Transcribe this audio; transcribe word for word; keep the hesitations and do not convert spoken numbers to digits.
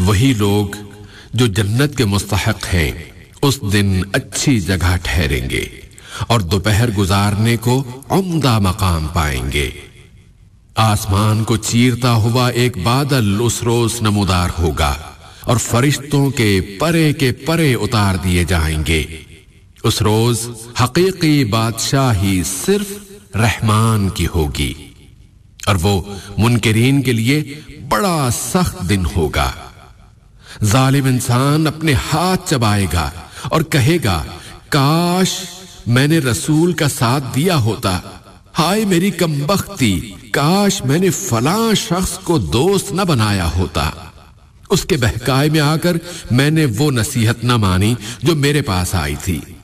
वही लोग जो जन्नत के मुस्तहक हैं उस दिन अच्छी जगह ठहरेंगे और दोपहर गुजारने को उम्दा मकाम पाएंगे। आसमान को चीरता हुआ एक बादल उस रोज नमूदार होगा और फरिश्तों के परे के परे उतार दिए जाएंगे। उस रोज हकीकी बादशाही सिर्फ रहमान की होगी और वो मुनकरीन के लिए बड़ा सख्त दिन होगा। जालिम इंसान अपने हाथ चबाएगा और कहेगा, काश मैंने रसूल का साथ दिया होता। हाय मेरी कमबख्ती, काश मैंने फलां शख्स को दोस्त न बनाया होता। उसके बहकाए में आकर मैंने वो नसीहत न मानी जो मेरे पास आई थी।